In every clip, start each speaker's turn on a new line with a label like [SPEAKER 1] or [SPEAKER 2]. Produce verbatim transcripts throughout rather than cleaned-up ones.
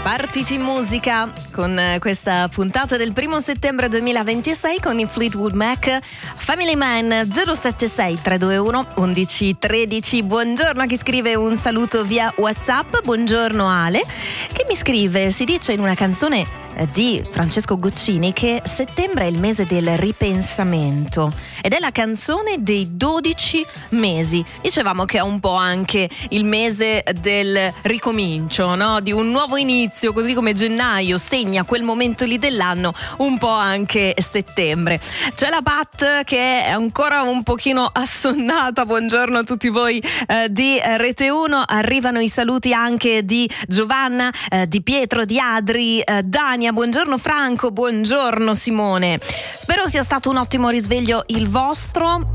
[SPEAKER 1] Partiti in musica con questa puntata del primo settembre duemilaventisei con i Fleetwood Mac. Family Man zero sette sei tre due uno uno uno uno tre. Buongiorno a chi scrive un saluto via WhatsApp. Buongiorno Ale che mi scrive: si dice in una canzone di Francesco Guccini che settembre è il mese del ripensamento ed è la canzone dei dodici mesi. Dicevamo che è un po' anche il mese del ricomincio, no? Di un nuovo inizio, così come gennaio segna quel momento lì dell'anno, un po' anche settembre. C'è la Pat che è ancora un pochino assonnata. Buongiorno a tutti voi eh, di Rete uno. Arrivano i saluti anche di Giovanna, eh, di Pietro, di Adri, eh, Dania. Buongiorno Franco, buongiorno Simone. Spero sia stato un ottimo risveglio il vostro.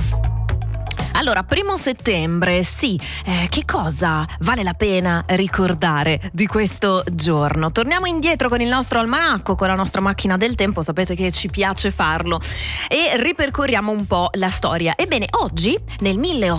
[SPEAKER 1] Allora, primo settembre, sì, eh, che cosa vale la pena ricordare di questo giorno? Torniamo indietro con il nostro almanacco, con la nostra macchina del tempo, sapete che ci piace farlo, e ripercorriamo un po' la storia. Ebbene, oggi, nel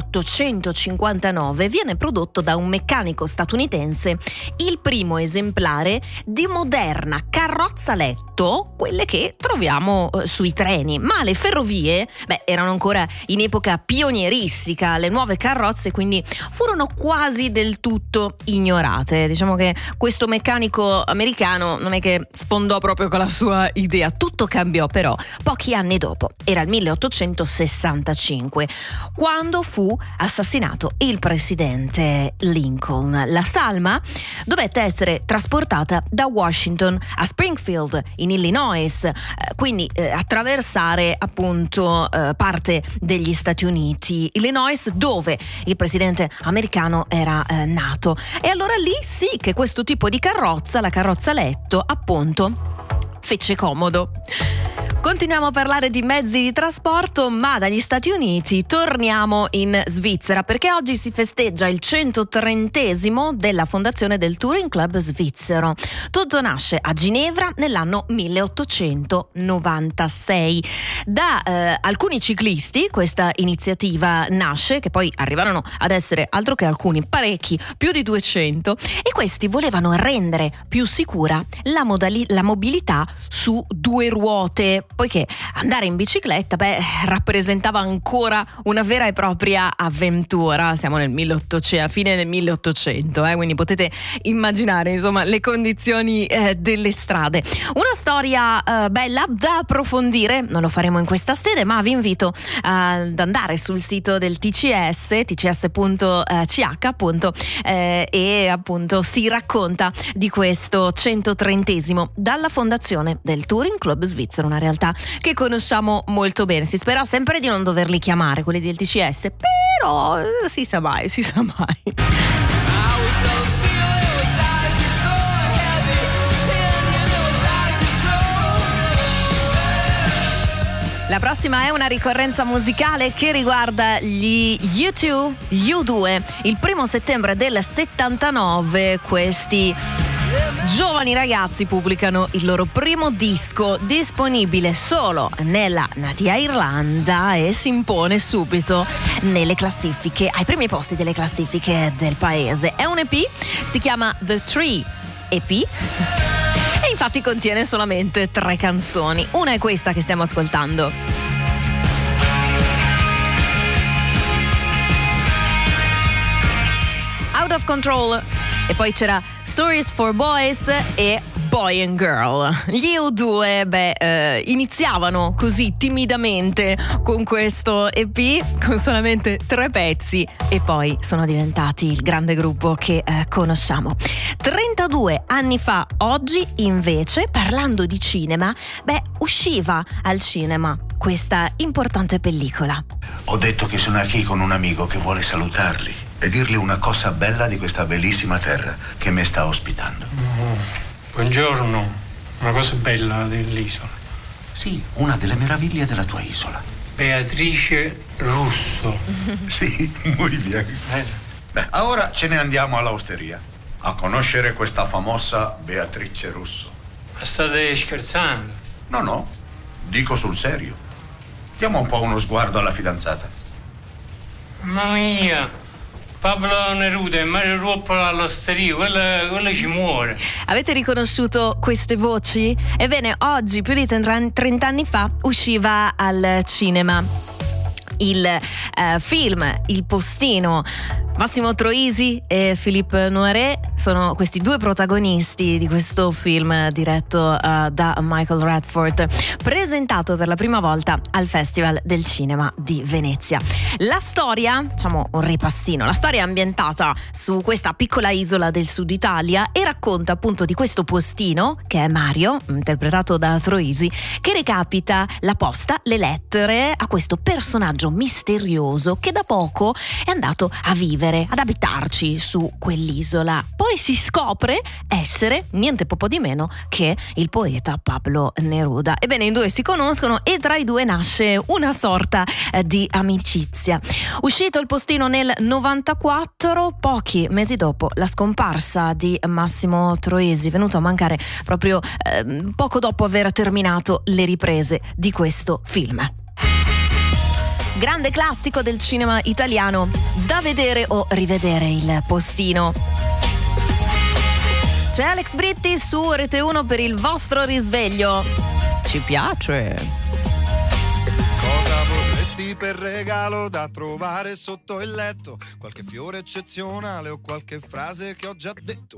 [SPEAKER 1] milleottocentocinquantanove, viene prodotto da un meccanico statunitense il primo esemplare di moderna carrozza letto, quelle che troviamo eh, sui treni, ma le ferrovie, beh, erano ancora in epoca pionieristica. Le nuove carrozze quindi furono quasi del tutto ignorate. Diciamo che questo meccanico americano non è che sfondò proprio con la sua idea. Tutto cambiò però pochi anni dopo. Era il milleottocentosessantacinque quando fu assassinato il presidente Lincoln. La salma dovette essere trasportata da Washington a Springfield in Illinois, eh, quindi eh, attraversare appunto eh, parte degli Stati Uniti, Illinois, dove il presidente americano era eh, nato. E allora lì sì che questo tipo di carrozza, la carrozza letto, appunto, fece comodo. Continuiamo a parlare di mezzi di trasporto, ma dagli Stati Uniti torniamo in Svizzera, perché oggi si festeggia il centotrentesimo della fondazione del Touring Club svizzero. Tutto nasce a Ginevra nell'anno milleottocentonovantasei. Da eh, alcuni ciclisti questa iniziativa nasce, che poi arrivarono ad essere altro che alcuni, parecchi, più di duecento, e questi volevano rendere più sicura la, modali- la mobilità su due ruote, poiché andare in bicicletta, beh, rappresentava ancora una vera e propria avventura. Siamo nel milleottocento, fine del milleottocento, eh, quindi potete immaginare, insomma, le condizioni eh, delle strade. Una storia eh, bella da approfondire, non lo faremo in questa sede, ma vi invito eh, ad andare sul sito del T C S, t c s punto c h appunto, eh, e appunto si racconta di questo centotrentesimo dalla fondazione del Touring Club svizzero, una realtà che conosciamo molto bene. Si spera sempre di non doverli chiamare quelli del T C S, però eh, si sa mai, si sa mai. La prossima è una ricorrenza musicale che riguarda gli U due, U due. Il primo settembre del settantanove questi giovani ragazzi pubblicano il loro primo disco, disponibile solo nella natia Irlanda, e si impone subito nelle classifiche, ai primi posti delle classifiche del paese. È un E P, si chiama The Tree E P e infatti contiene solamente tre canzoni. Una è questa che stiamo ascoltando. Out of Control. E poi c'era Stories for Boys e Boy and Girl. Gli U due, beh, eh, iniziavano così timidamente con questo E P, con solamente tre pezzi, e poi sono diventati il grande gruppo che eh, conosciamo. trentadue anni fa, oggi, invece, parlando di cinema, beh, usciva al cinema questa importante pellicola.
[SPEAKER 2] Ho detto che sono qui con un amico che vuole salutarli e dirgli una cosa bella di questa bellissima terra che mi sta ospitando.
[SPEAKER 3] Oh, buongiorno, una cosa bella dell'isola.
[SPEAKER 2] Sì, una delle meraviglie della tua isola.
[SPEAKER 3] Beatrice Russo.
[SPEAKER 2] Sì, muy bien.
[SPEAKER 3] Eh.
[SPEAKER 2] Beh, ora ce ne andiamo all'osteria a conoscere questa famosa Beatrice Russo.
[SPEAKER 3] Ma state scherzando?
[SPEAKER 2] No, no, dico sul serio. Diamo un po' uno sguardo alla fidanzata.
[SPEAKER 3] Mamma mia, Pablo Neruda e Mario Ruoppola all'osteria, quello, quello ci muore.
[SPEAKER 1] Avete riconosciuto queste voci? Ebbene, oggi, più di trenta anni fa, usciva al cinema il eh, film Il Postino. Massimo Troisi e Philippe Noiret sono questi due protagonisti di questo film diretto uh, da Michael Radford, presentato per la prima volta al Festival del Cinema di Venezia. La storia, diciamo un ripassino, la storia è ambientata su questa piccola isola del sud Italia e racconta appunto di questo postino, che è Mario, interpretato da Troisi, che recapita la posta, le lettere a questo personaggio misterioso che da poco è andato a vivere, ad abitarci su quell'isola. Poi si scopre essere niente poco di meno che il poeta Pablo Neruda. Ebbene, i due si conoscono e tra i due nasce una sorta eh, di amicizia. Uscito Il Postino nel novantaquattro, pochi mesi dopo la scomparsa di Massimo Troisi, venuto a mancare proprio eh, poco dopo aver terminato le riprese di questo film. Grande classico del cinema italiano, da vedere o rivedere, Il Postino. C'è Alex Britti su Rete uno per il vostro risveglio. Ci piace.
[SPEAKER 4] Cosa vorresti per regalo da trovare sotto il letto? Qualche fiore eccezionale o qualche frase che ho già detto?